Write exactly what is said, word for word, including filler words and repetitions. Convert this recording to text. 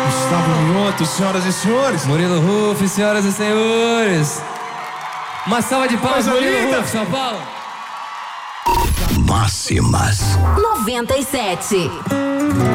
Gustavo Mioto, senhoras e senhores. Murilo Ruf, senhoras e senhores. Uma salva de palmas, Murilo Ruf, São Paulo. Máximas noventa e sete.